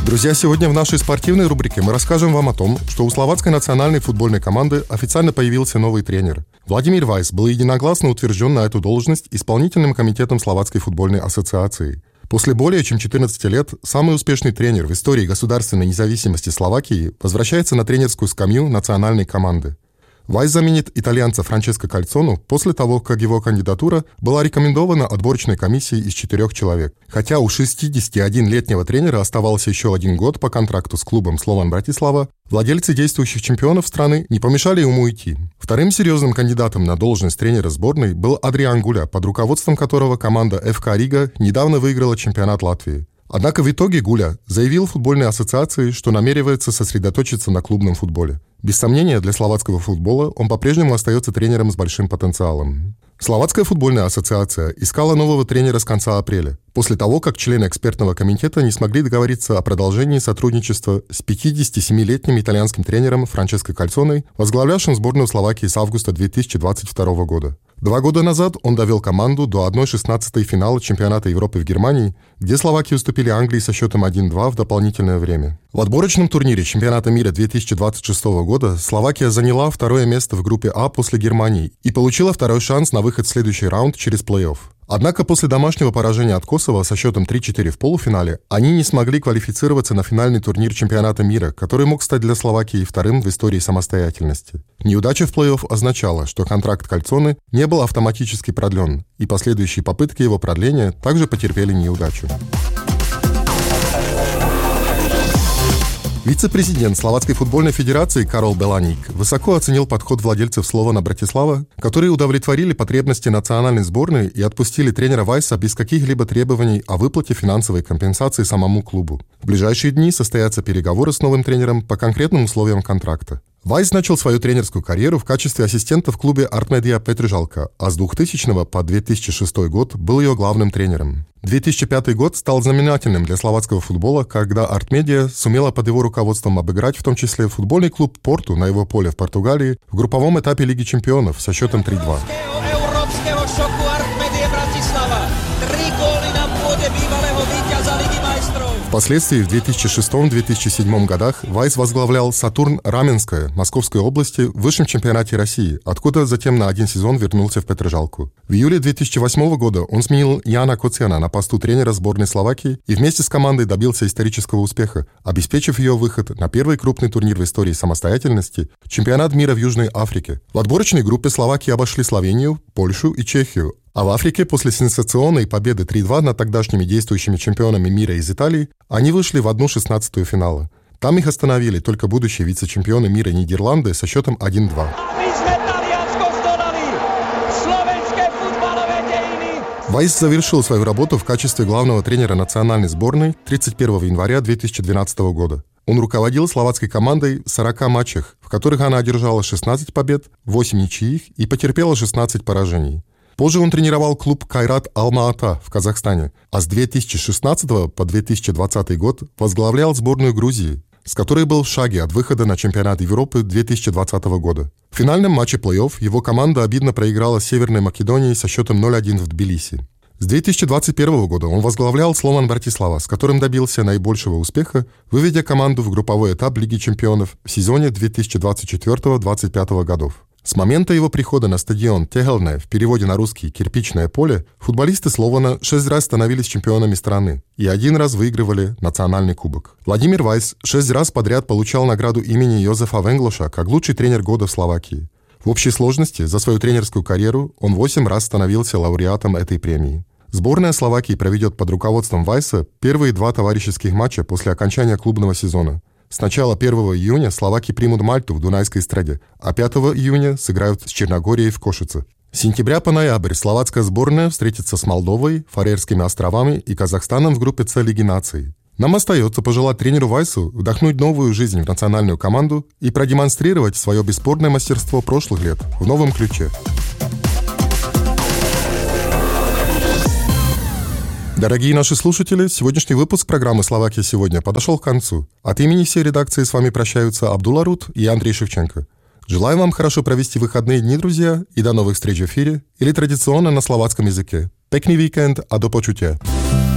Друзья, сегодня в нашей спортивной рубрике мы расскажем вам о том, что у словацкой национальной футбольной команды официально появился новый тренер. Владимир Вайс был единогласно утвержден на эту должность исполнительным комитетом Словацкой футбольной ассоциации. После более чем 14 лет самый успешный тренер в истории государственной независимости Словакии возвращается на тренерскую скамью национальной команды. Вайс заменит итальянца Франческо Кальцону после того, как его кандидатура была рекомендована отборочной комиссией из 4 человек. Хотя у 61-летнего тренера оставался еще 1 год по контракту с клубом Слован Братислава, владельцы действующих чемпионов страны не помешали ему уйти. Вторым серьезным кандидатом на должность тренера сборной был Адриан Гуля, под руководством которого команда ФК Рига недавно выиграла чемпионат Латвии. Однако в итоге Гуля заявил футбольной ассоциации, что намеревается сосредоточиться на клубном футболе. Без сомнения, для словацкого футбола он по-прежнему остается тренером с большим потенциалом. Словацкая футбольная ассоциация искала нового тренера с конца апреля, после того, как члены экспертного комитета не смогли договориться о продолжении сотрудничества с 57-летним итальянским тренером Франческо Кальцоной, возглавлявшим сборную Словакии с августа 2022 года. 2 года назад он довел команду до 1/16 финала чемпионата Европы в Германии, где словаки уступили Англии со счетом 1-2 в дополнительное время. В отборочном турнире чемпионата мира 2026 года Словакия заняла 2-е место в группе А после Германии и получила 2-й шанс на выход в следующий раунд через плей-офф. Однако после домашнего поражения от Косово со счетом 3-4 в полуфинале они не смогли квалифицироваться на финальный турнир чемпионата мира, который мог стать для Словакии вторым в истории самостоятельности. Неудача в плей-офф означала, что контракт Кальцоны не был автоматически продлен, и последующие попытки его продления также потерпели неудачу. Вице-президент Словацкой футбольной федерации Карол Беланик высоко оценил подход владельцев Слована Братислава, которые удовлетворили потребности национальной сборной и отпустили тренера Вайса без каких-либо требований о выплате финансовой компенсации самому клубу. В ближайшие дни состоятся переговоры с новым тренером по конкретным условиям контракта. Вайс начал свою тренерскую карьеру в качестве ассистента в клубе Артмедия Петржалка, а с 2000 по 2006 год был ее главным тренером. 2005 год стал знаменательным для словацкого футбола, когда Артмедия сумела под его руководством обыграть в том числе футбольный клуб Порту на его поле в Португалии в групповом этапе Лиги чемпионов со счетом 3-2. Впоследствии в 2006-2007 годах Вайс возглавлял Сатурн Раменское Московской области в высшем чемпионате России, откуда затем на 1 сезон вернулся в Петржалку. В июле 2008 года он сменил Яна Коцяна на посту тренера сборной Словакии и вместе с командой добился исторического успеха, обеспечив ее выход на первый крупный турнир в истории самостоятельности – чемпионат мира в Южной Африке. В отборочной группе Словакии обошли Словению, Польшу и Чехию. А в Африке после сенсационной победы 3-2 над тогдашними действующими чемпионами мира из Италии они вышли в 1/16 финала. Там их остановили только будущие вице-чемпионы мира Нидерланды со счетом 1-2. Вайс завершил свою работу в качестве главного тренера национальной сборной 31 января 2012 года. Он руководил словацкой командой в 40 матчах, в которых она одержала 16 побед, 8 ничьих и потерпела 16 поражений. Позже он тренировал клуб Кайрат Алма-Ата в Казахстане, а с 2016 по 2020 год возглавлял сборную Грузии, с которой был в шаге от выхода на чемпионат Европы 2020 года. В финальном матче плей-офф его команда обидно проиграла Северной Македонии со счетом 0-1 в Тбилиси. С 2021 года он возглавлял Слован Братислава, с которым добился наибольшего успеха, выведя команду в групповой этап Лиги чемпионов в сезоне 2024-2025 годов. С момента его прихода на стадион Техелне, в переводе на русский «кирпичное поле», футболисты Слована 6 раз становились чемпионами страны и 1 раз выигрывали национальный кубок. Владимир Вайс 6 раз подряд получал награду имени Йозефа Венглоша как лучший тренер года в Словакии. В общей сложности за свою тренерскую карьеру он 8 раз становился лауреатом этой премии. Сборная Словакии проведет под руководством Вайса первые 2 товарищеских матча после окончания клубного сезона. С начала 1 июня словаки примут Мальту в Дунайской Страде, а 5 июня сыграют с Черногорией в Кошице. С сентября по ноябрь словацкая сборная встретится с Молдовой, Фарерскими островами и Казахстаном в группе С Лиги наций. Нам остается пожелать тренеру Вайсу вдохнуть новую жизнь в национальную команду и продемонстрировать свое бесспорное мастерство прошлых лет в новом ключе. Дорогие наши слушатели, сегодняшний выпуск программы «Словакия сегодня» подошел к концу. От имени всей редакции с вами прощаются Абдулла Рут и Андрей Шевченко. Желаю вам хорошо провести выходные дни, друзья, и до новых встреч в эфире или традиционно на словацком языке. Pekný víkend a do počutia.